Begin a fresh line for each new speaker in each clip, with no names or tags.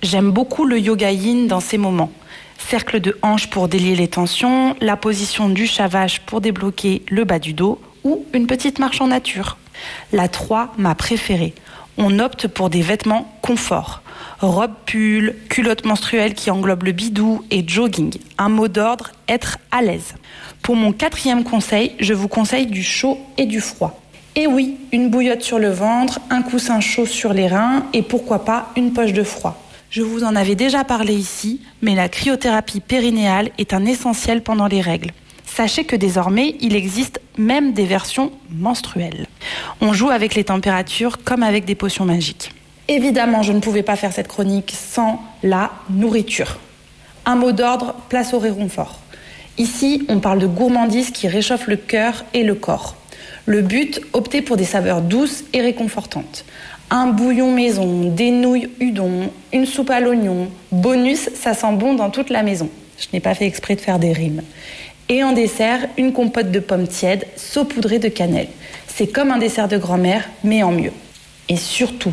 J'aime beaucoup le yoga yin dans ces moments. Cercle de hanches pour délier les tensions, la position du chat-vache pour débloquer le bas du dos ou une petite marche en nature. La 3, ma préférée. On opte pour des vêtements confort. Robe pull, culotte menstruelle qui englobe le bidou et jogging. Un mot d'ordre, être à l'aise. Pour mon 4e conseil, je vous conseille du chaud et du froid. Et oui, une bouillotte sur le ventre, un coussin chaud sur les reins et pourquoi pas une poche de froid. Je vous en avais déjà parlé ici, mais la cryothérapie périnéale est un essentiel pendant les règles. Sachez que désormais, il existe même des versions menstruelles. On joue avec les températures comme avec des potions magiques. Évidemment, je ne pouvais pas faire cette chronique sans la nourriture. Un mot d'ordre, place au réconfort. Ici, on parle de gourmandise qui réchauffe le cœur et le corps. Le but, opter pour des saveurs douces et réconfortantes. Un bouillon maison, des nouilles udon, une soupe à l'oignon. Bonus, ça sent bon dans toute la maison. Je n'ai pas fait exprès de faire des rimes. Et en dessert, une compote de pommes tièdes saupoudrée de cannelle. C'est comme un dessert de grand-mère, mais en mieux. Et surtout,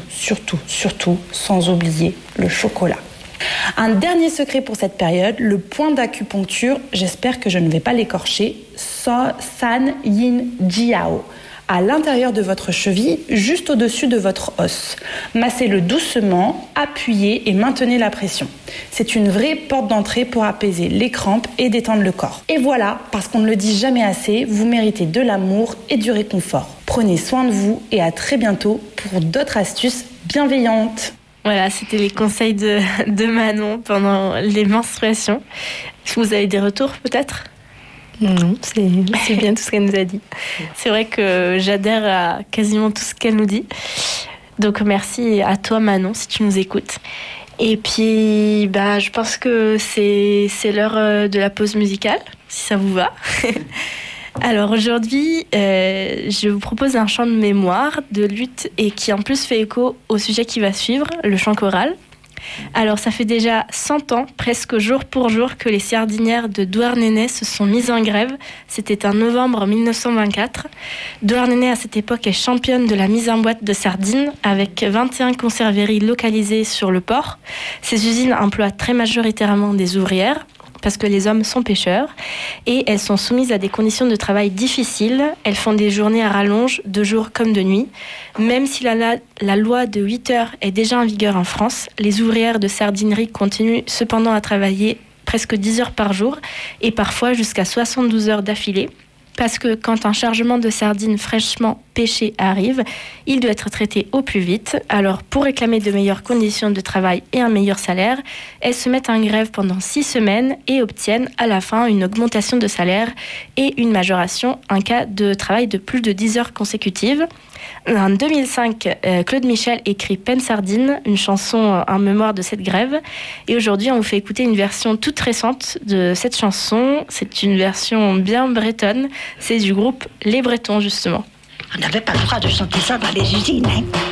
sans oublier le chocolat. Un dernier secret pour cette période, le point d'acupuncture, j'espère que je ne vais pas l'écorcher, San Yin Jiao, à l'intérieur de votre cheville, juste au-dessus de votre os. Massez-le doucement, appuyez et maintenez la pression. C'est une vraie porte d'entrée pour apaiser les crampes et détendre le corps. Et voilà, parce qu'on ne le dit jamais assez, vous méritez de l'amour et du réconfort. Prenez soin de vous et à très bientôt pour d'autres astuces bienveillantes.
Voilà, c'était les conseils de Manon pendant les menstruations. Vous avez des retours peut-être ?
Non, c'est bien tout ce qu'elle nous a dit.
C'est vrai que j'adhère à quasiment tout ce qu'elle nous dit. Donc merci à toi Manon si tu nous écoutes. Et puis je pense que c'est l'heure de la pause musicale, si ça vous va. Alors aujourd'hui, je vous propose un chant de mémoire, de lutte et qui en plus fait écho au sujet qui va suivre, le chant choral. Alors ça fait déjà 100 ans, presque jour pour jour, que les sardinières de Douarnenez se sont mises en grève. C'était en novembre 1924. Douarnenez à cette époque est championne de la mise en boîte de sardines avec 21 conserveries localisées sur le port. Ces usines emploient très majoritairement des ouvrières, parce que les hommes sont pêcheurs, et elles sont soumises à des conditions de travail difficiles. Elles font des journées à rallonge, de jour comme de nuit. Même si la loi de 8 heures est déjà en vigueur en France, les ouvrières de sardinerie continuent cependant à travailler presque 10 heures par jour, et parfois jusqu'à 72 heures d'affilée. Parce que quand un chargement de sardines fraîchement pêchées arrive, il doit être traité au plus vite. Alors, pour réclamer de meilleures conditions de travail et un meilleur salaire, elles se mettent en grève pendant 6 semaines et obtiennent à la fin une augmentation de salaire et une majoration en cas de travail de plus de 10 heures consécutives. En 2005, Claude Michel écrit Peine Sardine, une chanson en mémoire de cette grève. Et aujourd'hui, on vous fait écouter une version toute récente de cette chanson. C'est une version bien bretonne. C'est du groupe Les Bretons, justement.
On n'avait pas le droit de chanter ça dans les usines, hein.